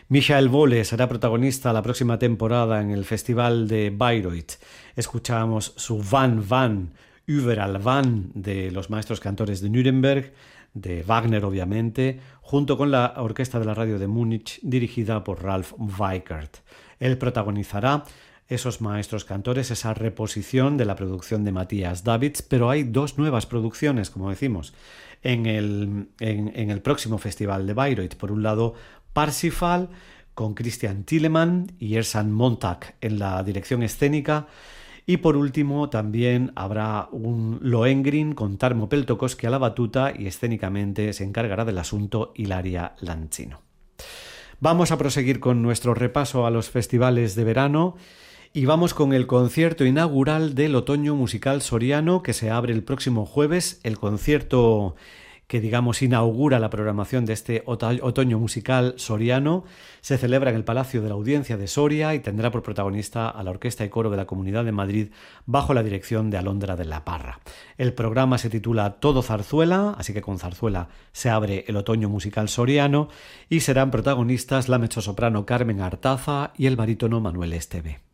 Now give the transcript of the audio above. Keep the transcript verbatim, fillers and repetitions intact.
Michael Vole será protagonista la próxima temporada en el Festival de Bayreuth. Escuchamos su Van Van, Überall Van, de los maestros cantores de Nuremberg, de Wagner obviamente, junto con la Orquesta de la Radio de Múnich, dirigida por Ralph Weikert. Él protagonizará esos maestros cantores, esa reposición de la producción de Matthias Davids, pero hay dos nuevas producciones, como decimos, en el, en, en el próximo Festival de Bayreuth. Por un lado, Parsifal, con Christian Thielemann y Ersan Montag en la dirección escénica, y por último también habrá un Lohengrin con Tarmo Peltokoski a la batuta, y escénicamente se encargará del asunto Ilaria Lancino. Vamos a proseguir con nuestro repaso a los festivales de verano y vamos con el concierto inaugural del Otoño Musical Soriano, que se abre el próximo jueves, el concierto que, digamos, inaugura la programación de este Otoño Musical Soriano. Se celebra en el Palacio de la Audiencia de Soria y tendrá por protagonista a la Orquesta y Coro de la Comunidad de Madrid bajo la dirección de Alondra de la Parra. El programa se titula Todo Zarzuela, así que con zarzuela se abre el Otoño Musical Soriano, y serán protagonistas la mezzosoprano Carmen Artaza y el barítono Manuel Esteve.